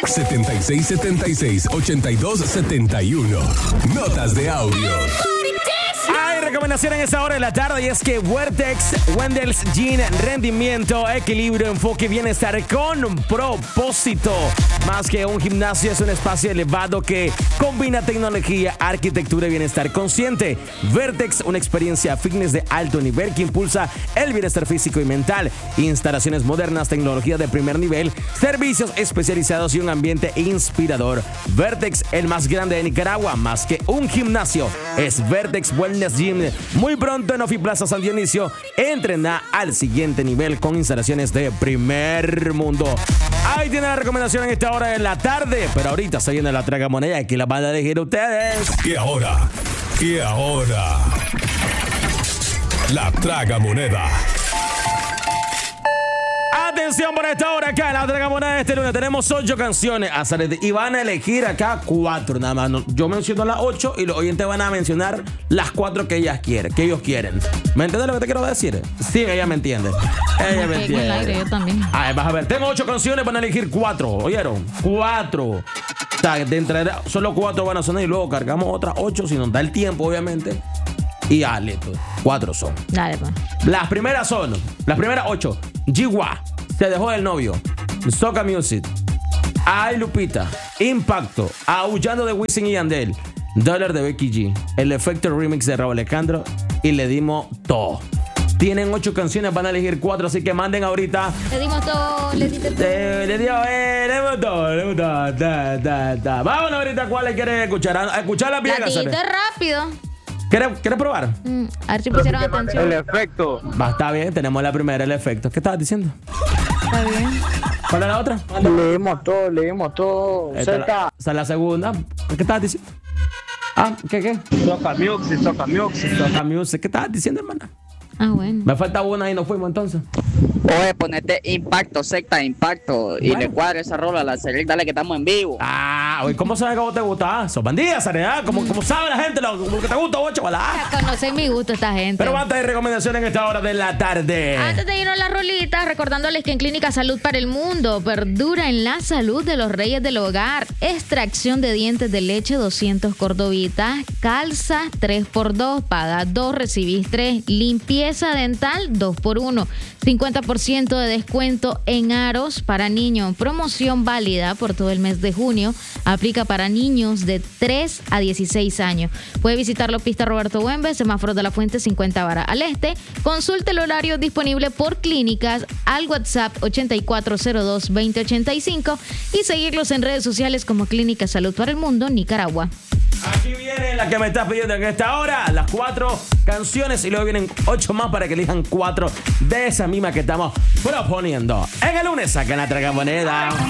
7676-8271. Notas de audio. Hay recomendación en esta hora de la tarde y es que Vertex Wendell's Gym, rendimiento, equilibrio, enfoque y bienestar con propósito. Más que un gimnasio, es un espacio elevado que combina tecnología, arquitectura y bienestar consciente. Vertex, una experiencia fitness de alto nivel que impulsa el bienestar físico y mental. Instalaciones modernas, tecnología de primer nivel, servicios especializados y un ambiente inspirador. Vertex, el más grande de Nicaragua, más que un gimnasio, es Vertex Wellness Gym. Muy pronto en Ofi Plaza San Dionisio, entrena al siguiente nivel con instalaciones de primer mundo. Ahí tiene la recomendación en esta hora de la tarde, pero ahorita se viene la tragamoneda y aquí la van a elegir ustedes. Y ahora, la tragamoneda. Atención por esta hora acá en la tragamoneda de este lunes. Tenemos 8 canciones a salir y van a elegir acá 4 nada más. Yo menciono las 8 y los oyentes van a mencionar las 4 que ellos quieren. ¿Me entiendes lo que te quiero decir? Sí, ella me entiende. Ella me entiende. El aire, yo también. A ver, vas a ver. Tengo 8 canciones, van a elegir 4. ¿Oyeron? 4. O sea, de entrada, solo 4 van a sonar y luego cargamos otras 8 si nos da el tiempo, obviamente. Y ya, listo. 4 son. Dale, pues. Las primeras 8. Jiwa, se dejó del novio. Soca Music. Ay Lupita. Impacto. Aullando de Wisin y Yandel. Dollar de Becky G. El efecto remix de Raúl Alejandro. Y le dimos todo. Tienen 8 canciones, van a elegir 4, así que manden ahorita. Le dimos todo, le diste todo. Le dimos todo. Vámonos ahorita, ¿cuál le quiere escuchar? Escucharla bien. La dijiste rápido. ¿Quieres probar? A ver si pusieron atención. El efecto. Va, está bien, tenemos la primera, el efecto. ¿Qué estabas diciendo? Está bien. ¿Cuál es la otra? Leímos todo. Esa es la segunda. ¿Qué estabas diciendo? ¿Qué? Soca Music. Soca Music. ¿Qué estabas diciendo, hermana? Bueno. Me falta una y nos fuimos entonces. Oye, ponete impacto, secta, impacto. Y Bueno. le cuadra esa rola a la serie, dale que estamos en vivo. Oye, ¿cómo sabes que a vos te gusta? Sos bandida, Sanidad. ¿Cómo sabe la gente lo que te gusta, vos, chaval? Ya conocen mi gusto esta gente. Pero basta de recomendaciones en esta hora de la tarde. Antes de irnos a las rolitas, recordándoles que en Clínica Salud para el Mundo perdura en la salud de los reyes del hogar. Extracción de dientes de leche 200 cordovitas, calza 3x2, paga 2, recibís 3, limpieza dental 2x1, 50% de descuento en aros para niños, promoción válida por todo el mes de junio, aplica para niños de 3 a 16 años. Puede visitarlo Pista Roberto Güembe, semáforo de la Fuente 50 Vara al este. Consulte el horario disponible por clínicas al WhatsApp 8402-2085 y seguirlos en redes sociales como Clínica Salud para el Mundo, Nicaragua. Aquí viene la que me estás pidiendo en esta hora, las 4 canciones y luego vienen 8 más para que elijan 4 de esa misma que estamos proponiendo. En el lunes sacan la tragamoneda.